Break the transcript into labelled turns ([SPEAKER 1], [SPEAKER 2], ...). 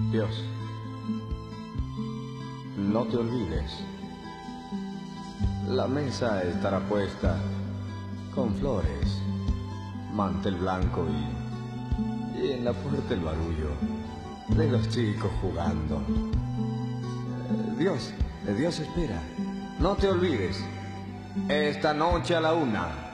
[SPEAKER 1] Dios, no te olvides. La mesa estará puesta con flores, mantel blanco y en la puerta el barullo de los chicos jugando. Dios espera. No te olvides. Esta noche a la 1.